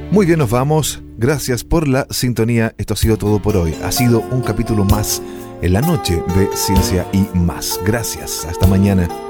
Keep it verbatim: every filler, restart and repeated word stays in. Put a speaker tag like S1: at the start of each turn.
S1: Muy bien, nos vamos. Gracias por la sintonía. Esto ha sido todo por hoy. Ha sido un capítulo más en la noche de Ciencia y Más. Gracias. Hasta mañana.